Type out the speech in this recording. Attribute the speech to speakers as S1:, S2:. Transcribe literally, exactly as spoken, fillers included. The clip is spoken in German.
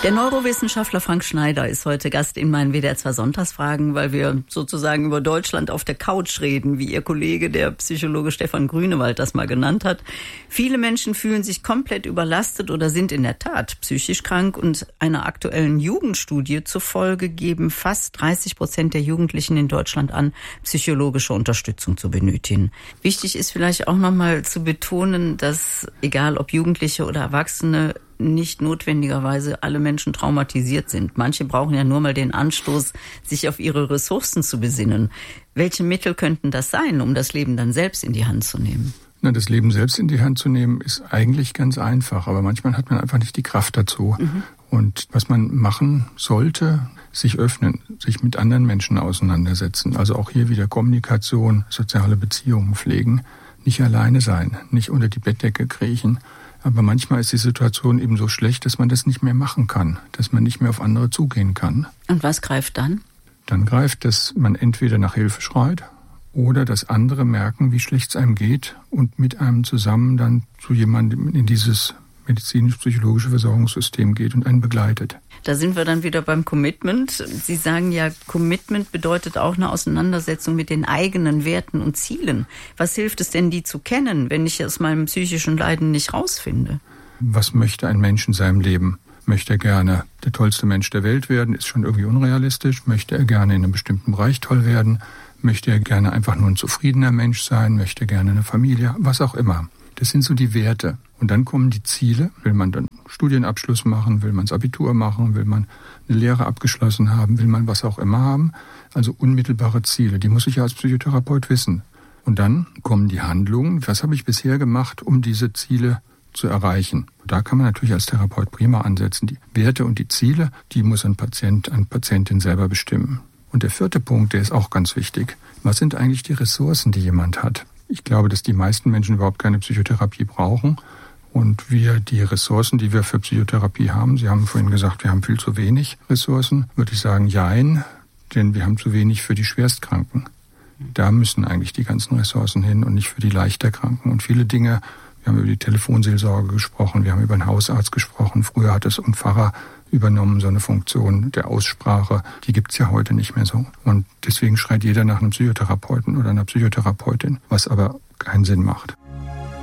S1: Der Neurowissenschaftler Frank Schneider ist heute Gast in meinen W D R zwei Sonntagsfragen, weil wir sozusagen über Deutschland auf der Couch reden, wie Ihr Kollege, der Psychologe Stefan Grünewald, das mal genannt hat. Viele Menschen fühlen sich komplett überlastet oder sind in der Tat psychisch krank, und einer aktuellen Jugendstudie zufolge geben fast dreißig Prozent der Jugendlichen in Deutschland an, psychologische Unterstützung zu benötigen. Wichtig ist vielleicht auch nochmal zu betonen, dass egal ob Jugendliche oder Erwachsene, nicht notwendigerweise alle Menschen traumatisiert sind. Manche brauchen ja nur mal den Anstoß, sich auf ihre Ressourcen zu besinnen. Welche Mittel könnten das sein, um das Leben dann selbst in die Hand zu nehmen?
S2: Na, das Leben selbst in die Hand zu nehmen, ist eigentlich ganz einfach. Aber manchmal hat man einfach nicht die Kraft dazu. Mhm. Und was man machen sollte, sich öffnen, sich mit anderen Menschen auseinandersetzen. Also auch hier wieder Kommunikation, soziale Beziehungen pflegen. Nicht alleine sein, nicht unter die Bettdecke kriechen. Aber manchmal ist die Situation eben so schlecht, dass man das nicht mehr machen kann, dass man nicht mehr auf andere zugehen kann.
S1: Und was greift dann?
S2: Dann greift, dass man entweder nach Hilfe schreit oder dass andere merken, wie schlecht es einem geht und mit einem zusammen dann zu jemandem in dieses medizinisch-psychologische Versorgungssystem geht und einen begleitet.
S1: Da sind wir dann wieder beim Commitment. Sie sagen ja, Commitment bedeutet auch eine Auseinandersetzung mit den eigenen Werten und Zielen. Was hilft es denn, die zu kennen, wenn ich aus meinem psychischen Leiden nicht rausfinde?
S2: Was möchte ein Mensch in seinem Leben? Möchte er gerne der tollste Mensch der Welt werden? Ist schon irgendwie unrealistisch. Möchte er gerne in einem bestimmten Bereich toll werden? Möchte er gerne einfach nur ein zufriedener Mensch sein? Möchte er gerne eine Familie? Was auch immer. Das sind so die Werte. Und dann kommen die Ziele. Will man dann Studienabschluss machen? Will man das Abitur machen? Will man eine Lehre abgeschlossen haben? Will man was auch immer haben? Also unmittelbare Ziele. Die muss ich ja als Psychotherapeut wissen. Und dann kommen die Handlungen. Was habe ich bisher gemacht, um diese Ziele zu erreichen? Da kann man natürlich als Therapeut prima ansetzen. Die Werte und die Ziele, die muss ein Patient, eine Patientin selber bestimmen. Und der vierte Punkt, der ist auch ganz wichtig. Was sind eigentlich die Ressourcen, die jemand hat? Ich glaube, dass die meisten Menschen überhaupt keine Psychotherapie brauchen. Und wir die Ressourcen, die wir für Psychotherapie haben, Sie haben vorhin gesagt, wir haben viel zu wenig Ressourcen, würde ich sagen, jein, denn wir haben zu wenig für die Schwerstkranken. Da müssen eigentlich die ganzen Ressourcen hin und nicht für die Leichterkranken. Und viele Dinge, wir haben über die Telefonseelsorge gesprochen, wir haben über einen Hausarzt gesprochen, früher hat es ein Pfarrer übernommen, so eine Funktion der Aussprache, die gibt's ja heute nicht mehr so. Und deswegen schreit jeder nach einem Psychotherapeuten oder einer Psychotherapeutin, was aber keinen Sinn macht.